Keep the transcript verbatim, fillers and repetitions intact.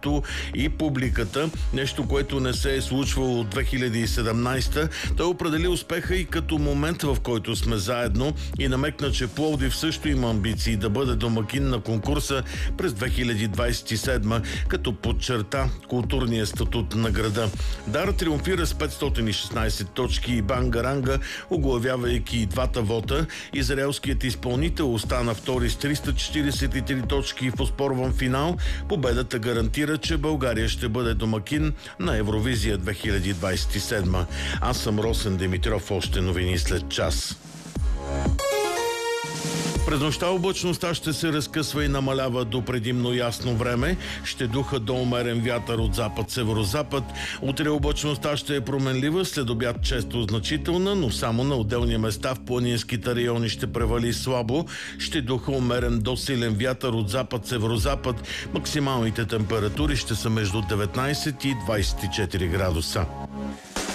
също и публиката. Нещо, което не се е случвало от две хиляди и седемнадесета. Той определи успеха и като момент, в който сме заедно, и намекна, че Пловдив също има амбиции да бъде домакин на конкурса през две хиляди двадесет и седма, като подчерта културния статут на града. Дара триумфира с петстотин и шестнадесет точки и Бангаранга, оглавявайки и двата вота. Израелският изпълнител остана втори с триста четиридесет и три точки в оспорван финал. Победата гарантира, че България ще бъде домакин на Евровизия две хиляди двадесет и седма. Аз съм Росен Димитров, още новини след час. През нощта облачността ще се разкъсва и намалява до предимно ясно време. Ще духа до умерен вятър от запад-северозапад. Утре облачността ще е променлива, след обяд често значителна, но само на отделни места в планинските райони ще превали слабо. Ще духа умерен до силен вятър от запад-северозапад. Максималните температури ще са между деветнадесет и двадесет и четири градуса.